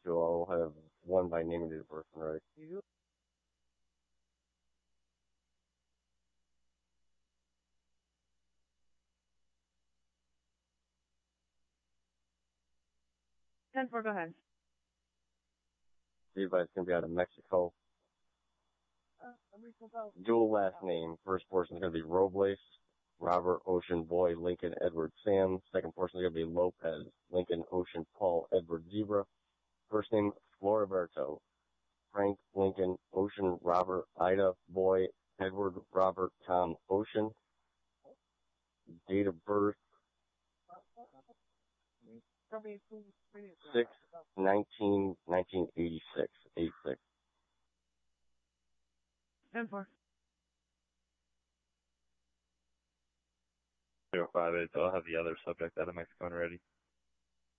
two. I'll have one by name of the person, right? Ten-4, go ahead. Everybody's going to be out of Mexico. Dual last name. First portion is going to be Robles, Robert, Ocean, Boy, Lincoln, Edward, Sam. Second portion is going to be Lopez, Lincoln, Ocean, Paul, Edward, Zebra. First name, Floriberto, Frank, Lincoln, Ocean, Robert, Ida, Boy, Edward, Robert, Tom, Ocean. Date of birth, 6/19/1986, 86. 10-4. 058, so I'll have the other subject out of Mexico and ready.